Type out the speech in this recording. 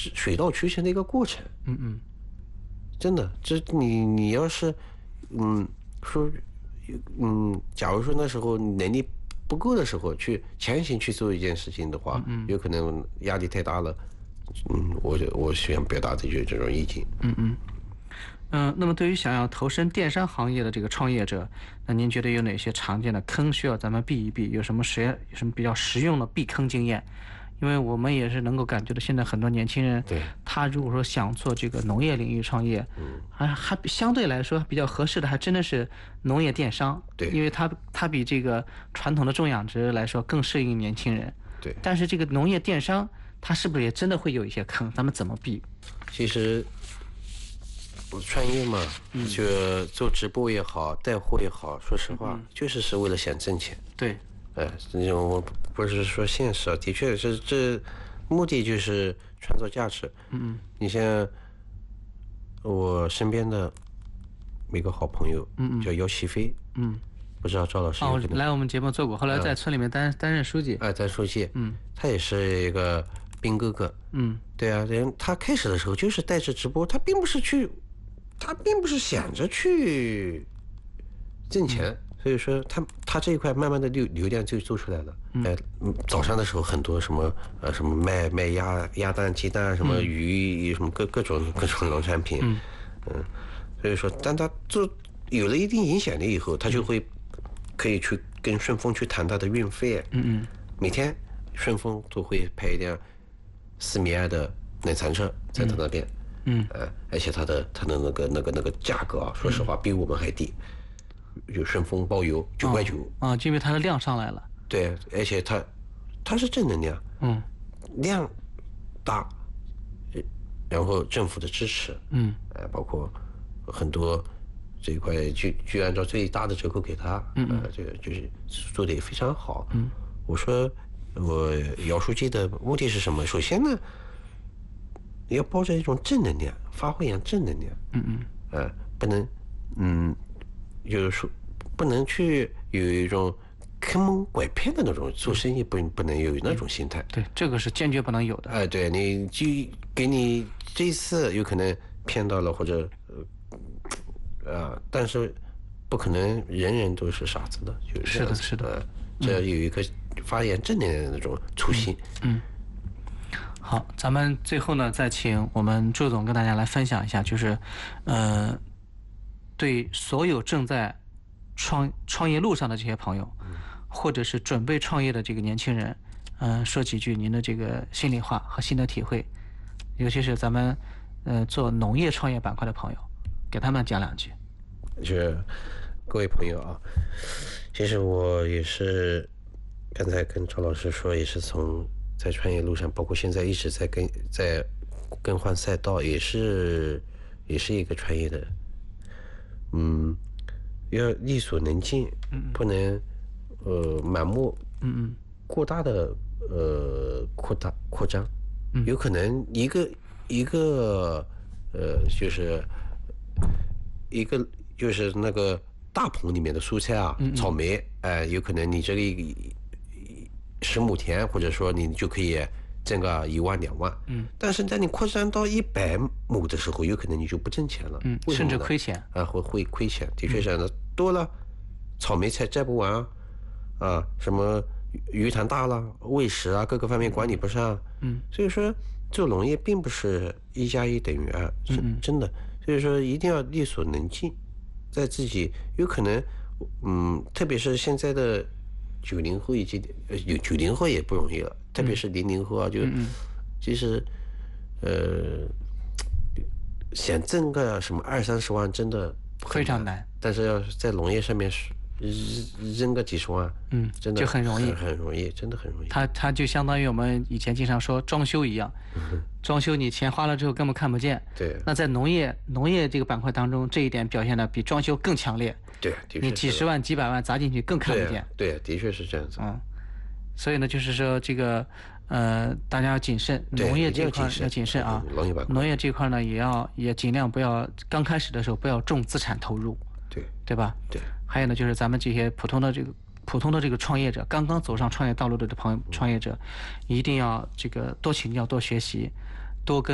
水到渠成的一个过程。真的，这你要是说假如说那时候能力不够的时候去强行去做一件事情的话，有可能压力太大了。我想表达的就是这种意见。 那么对于想要投身电商行业的这个创业者，那您觉得有哪些常见的坑需要咱们避一避？有什么比较实用的避坑经验？因为我们也是能够感觉到，现在很多年轻人，他如果说想做这个农业领域创业，还相对来说比较合适的，还真的是农业电商。 对， 因为它比这个传统的种养殖来说更适应年轻人。 对， 但是这个农业电商，它是不是也真的会有一些坑？咱们怎么避？ 其实创业嘛，就做直播也好，带货也好，说实话，就是为了想挣钱。 对。 那种我不是说现实啊，的确是这目的就是创造价值。你像我身边的一个好朋友，叫姚奇飞，不知道赵老师来我们节目做过，后来在村里面担任书记。 担书记，他也是一个兵哥哥。对啊，他开始的时候就是带着直播，他并不是想着去挣钱。所以说他这一块慢慢的流量就做出来了。早上的时候很多什么卖鸭蛋、鸡蛋，什么鱼，什么各种农产品。所以说当他有了一定影响力以后，他就可以去跟顺丰去谈他的运费。每天顺丰都会派一辆4.2米的冷藏车在他那边。而且他的那个价格啊，说实话比我们还低。有顺丰包邮9块9 就因为它的量上来了。 对，而且它是正能量。量大，然后政府的支持，包括很多这一块就按照最大的折扣给他。这个就是做的也非常好。我说我姚书记的目的是什么？首先呢，要抱着一种正能量，发挥一样正能量。不能就是说不能去有一种坑蒙拐骗的那种做生意，不能有那种心态。 对，这个是坚决不能有的。 对，你就给你这一次有可能骗到了，或者但是不可能人人都是傻子的，就是这样子。 是的。 这要有一个发扬正能量的那种初心。 好，咱们最后呢，再请我们周总跟大家来分享一下，就是对所有正在创业路上的这些朋友，或者是准备创业的这个年轻人，说几句您的这个心里话和心得体会，尤其是咱们做农业创业板块的朋友，给他们讲2句。 就是各位朋友啊，其实我也是刚才跟赵老师说，也是在创业路上，包括现在一直在更换赛道，也是一个创业的。要力所能及，不能盲目过大的扩张。有可能一个就是那个大棚里面的蔬菜啊，草莓，有可能你这个10亩田，或者说你就可以挣个1万2万。但是在你扩张到100亩的时候，有可能你就不挣钱了。 甚至亏钱。 会亏钱，的确是这样的。多了，草莓才摘不完什么鱼塘大了，喂食啊，各个方面管理不上。所以说做农业并不是1+1等于2，是真的。所以说一定要力所能及，在自己有可能，特别是现在的90后以及90后也不容易了，特别是00后啊，其实想挣个什么20-30万真的非常难， 但是要在农业上面扔个几十万，真的就很容易， 很容易，真的很容易。 它就相当于我们以前经常说装修一样，装修你钱花了之后根本看不见。 对。 那在农业这个板块当中，这一点表现的比装修更强烈。 对， 你几十万、几百万砸进去更看不见。 对，的确是这样子。 所以呢，就是说这个大家要谨慎，农业这块要谨慎啊。农业这块呢，也尽量不要刚开始的时候不要重资产投入。对吧？对。还有呢，就是咱们这些普通的这个创业者，刚刚走上创业道路的创业者，一定要这个多请教、多学习、多跟